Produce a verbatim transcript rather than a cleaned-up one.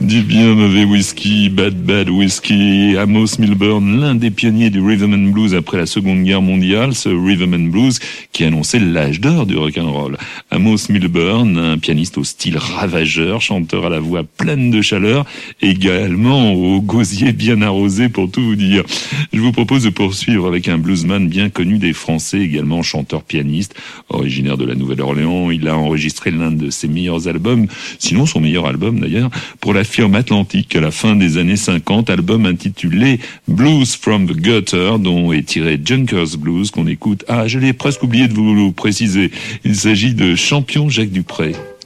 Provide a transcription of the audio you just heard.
Du bien mauvais whisky, bad bad whisky. Amos Milburn, l'un des pionniers du rhythm and blues après la Seconde Guerre mondiale, ce rhythm and blues qui annonçait l'âge d'or du rock'n'roll. Amos Milburn, un pianiste au style ravageur, chanteur à la voix pleine de chaleur, également au gosier bien arrosé pour tout vous dire. Je vous propose de poursuivre avec un bluesman bien connu des Français, également chanteur-pianiste, originaire de la Nouvelle-Orléans. Il a enregistré l'un de ses meilleurs albums, sinon son meilleur album d'ailleurs, pour la firme Atlantique à la fin des années cinquante, album intitulé Blues from the Gutter, dont est tiré Junkers Blues qu'on écoute. Ah, je l'ai presque oublié de vous le préciser. Il s'agit de Champion Jacques Dupré.